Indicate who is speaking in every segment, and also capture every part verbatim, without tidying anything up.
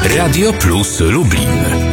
Speaker 1: Radio Plus Lublin.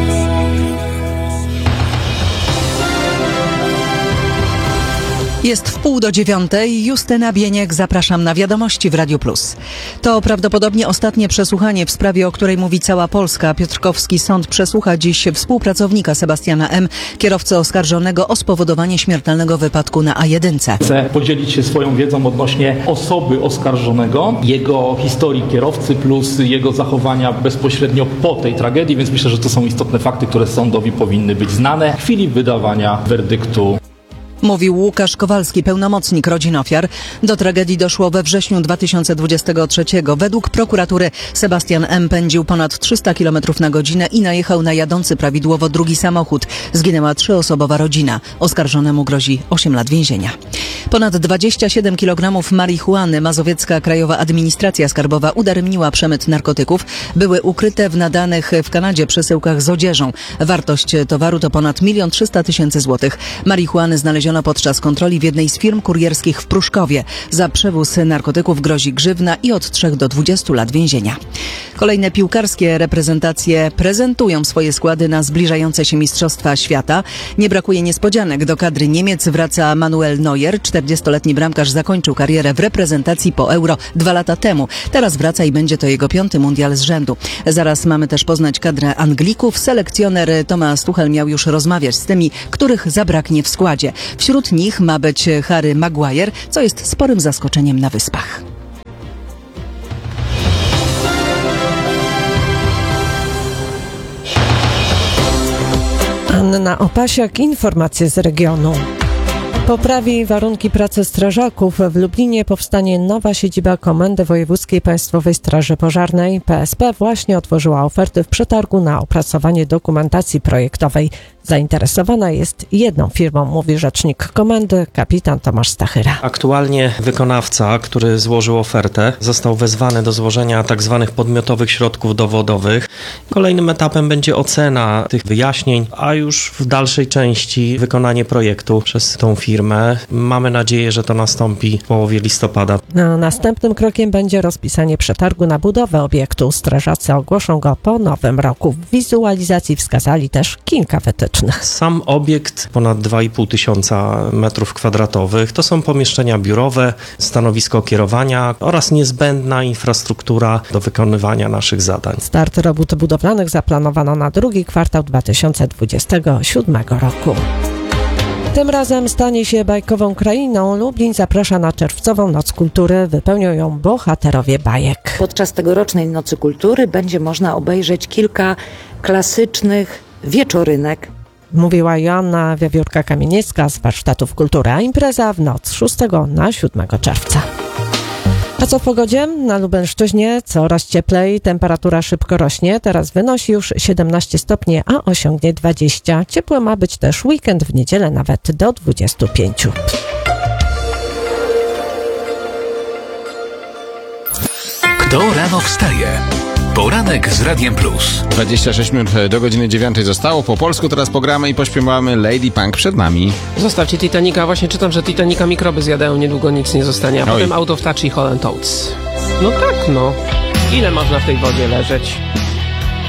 Speaker 2: Jest w pół do dziewiątej. Justyna Bieniek, zapraszam na Wiadomości w Radiu Plus. To prawdopodobnie ostatnie przesłuchanie w sprawie, o której mówi cała Polska. Piotrkowski Sąd przesłucha dziś współpracownika Sebastiana M., kierowcę oskarżonego o spowodowanie śmiertelnego wypadku na A jeden.
Speaker 3: Chcę podzielić się swoją wiedzą odnośnie osoby oskarżonego, jego historii kierowcy plus jego zachowania bezpośrednio po tej tragedii, więc myślę, że to są istotne fakty, które sądowi powinny być znane w chwili wydawania werdyktu.
Speaker 2: Mówił Łukasz Kowalski, pełnomocnik rodzin ofiar. Do tragedii doszło we wrześniu dwa tysiące dwudziestego trzeciego. Według prokuratury Sebastian M. pędził ponad trzysta kilometrów na godzinę i najechał na jadący prawidłowo drugi samochód. Zginęła trzyosobowa rodzina. Oskarżonemu grozi osiem lat więzienia. Ponad dwadzieścia siedem kilogramów marihuany Mazowiecka Krajowa Administracja Skarbowa udaremniła przemyt narkotyków. Były ukryte w nadanych w Kanadzie przesyłkach z odzieżą. Wartość towaru to ponad milion trzysta tysięcy złotych. Marihuany znaleziono podczas kontroli w jednej z firm kurierskich w Pruszkowie. Za przewóz narkotyków grozi grzywna i od trzech do dwudziestu lat więzienia. Kolejne piłkarskie reprezentacje prezentują swoje składy na zbliżające się Mistrzostwa Świata. Nie brakuje niespodzianek. Do kadry Niemiec wraca Manuel Neuer. czterdziestoletni bramkarz zakończył karierę w reprezentacji po Euro dwa lata temu. Teraz wraca i będzie to jego piąty mundial z rzędu. Zaraz mamy też poznać kadrę Anglików. Selekcjoner Thomas Tuchel miał już rozmawiać z tymi, których zabraknie w składzie. Wśród nich ma być Harry Maguire, co jest sporym zaskoczeniem na Wyspach.
Speaker 4: Anna Opasiak, informacje z regionu. Poprawi warunki pracy strażaków. W Lublinie powstanie nowa siedziba Komendy Wojewódzkiej Państwowej Straży Pożarnej. P S P właśnie otworzyła oferty w przetargu na opracowanie dokumentacji projektowej. Zainteresowana jest jedną firmą, mówi rzecznik komendy, kapitan Tomasz Stachyra.
Speaker 5: Aktualnie wykonawca, który złożył ofertę, został wezwany do złożenia tzw. podmiotowych środków dowodowych. Kolejnym etapem będzie ocena tych wyjaśnień, a już w dalszej części wykonanie projektu przez tą firmę. Mamy nadzieję, że to nastąpi w połowie listopada.
Speaker 4: A następnym krokiem będzie rozpisanie przetargu na budowę obiektu. Strażacy ogłoszą go po nowym roku. W wizualizacji wskazali też kilka wytycznych.
Speaker 5: Sam obiekt ponad dwa i pół tysiąca metrów kwadratowych. To są pomieszczenia biurowe, stanowisko kierowania oraz niezbędna infrastruktura do wykonywania naszych zadań.
Speaker 4: Start robót budowlanych zaplanowano na drugi kwartał dwa tysiące dwudziestego siódmego roku. Tym razem stanie się bajkową krainą. Lublin zaprasza na czerwcową Noc Kultury. Wypełnią ją bohaterowie bajek.
Speaker 6: Podczas tegorocznej Nocy Kultury będzie można obejrzeć kilka klasycznych wieczorynek.
Speaker 4: Mówiła Joanna Wiewiórka-Kamieniecka z Warsztatów Kultury, a impreza w noc szóstego na siódmego czerwca. A co w pogodzie? Na Lubelszczyźnie coraz cieplej, temperatura szybko rośnie, teraz wynosi już siedemnaście stopni, a osiągnie dwadzieścia. Ciepły ma być też weekend, w niedzielę nawet do dwudziestu pięciu.
Speaker 1: Kto rano wstaje? Poranek z Radiem Plus.
Speaker 7: dwadzieścia sześć minut do godziny dziewiątej zostało. Po polsku teraz pogramy i pośpiewamy Lady Punk przed nami.
Speaker 8: Zostawcie Titanica. Właśnie czytam, że Titanica mikroby zjadają, niedługo nic nie zostanie. A
Speaker 7: Oj.
Speaker 8: potem Out of Touch i Holland Oates. No tak, no. Ile można w tej wodzie leżeć?